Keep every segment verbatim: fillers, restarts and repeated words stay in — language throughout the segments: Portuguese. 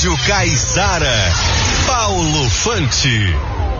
Rádio Caiçara, Paulo Fante.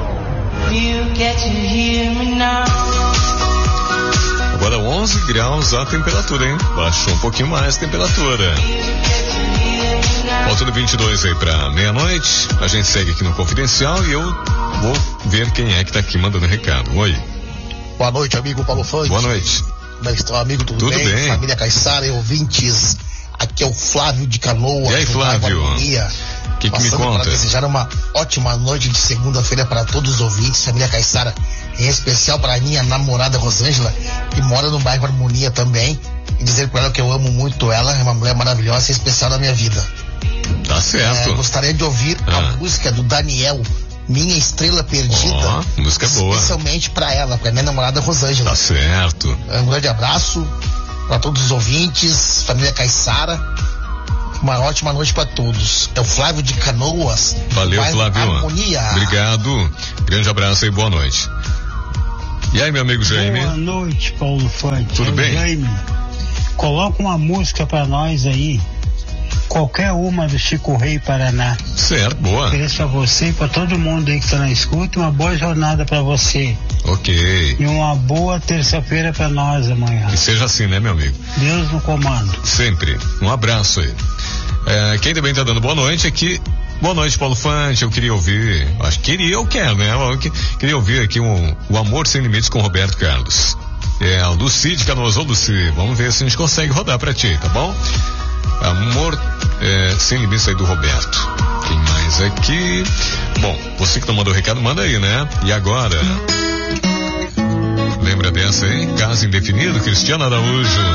Agora onze graus a temperatura, hein? Baixou um pouquinho mais a temperatura. Faltando vinte e dois aí pra meia-noite. A gente segue aqui no Confidencial e eu vou ver quem é que tá aqui mandando recado. Oi. Boa noite, amigo Paulo Fante. Boa noite. Como é que está, amigo? Tudo, Tudo bem? bem. Família Caiçara e ouvintes. Aqui é o Flávio de Canoas. E aí, Flávio? O que, que me conta? Para desejar uma ótima noite de segunda-feira para todos os ouvintes, família Caiçara, em especial para minha namorada Rosângela, que mora no bairro Harmonia também, e dizer para ela que eu amo muito ela, é uma mulher maravilhosa e especial na minha vida. Tá certo. É, gostaria de ouvir ah. a música do Daniel, Minha Estrela Perdida. Oh, música boa. Especialmente para ela, para minha namorada Rosângela. Tá certo. Um grande abraço para todos os ouvintes, família Caiçara. Uma ótima noite para todos. É o Flávio de Canoas. Valeu, Flávio. Harmonia. Obrigado. Grande abraço e boa noite. E aí, meu amigo Jaime? Boa noite, Paulo Fante. Tudo é bem? Jaime, coloca uma música para nós aí. Qualquer uma do Chico Rei Paraná. Certo, boa. Ofereço pra você e pra todo mundo aí que tá na escuta. Uma boa jornada pra você. Ok. E uma boa terça-feira pra nós amanhã. Que seja assim, né, meu amigo? Deus no comando. Sempre. Um abraço aí. É, quem também tá dando boa noite aqui. Boa noite, Paulo Fante. Eu queria ouvir. Acho que queria, eu quero, né? Eu queria ouvir aqui um, o Amor Sem Limites com Roberto Carlos. É, o Luci de Canoas. Ô, Luci, vamos ver se a gente consegue rodar pra ti, tá bom? Amor é, Sem Limites aí do Roberto. Quem mais aqui? Bom, você que não mandou o recado, manda aí, né? E agora? Lembra dessa aí? Caso Indefinido, Cristiano Araújo.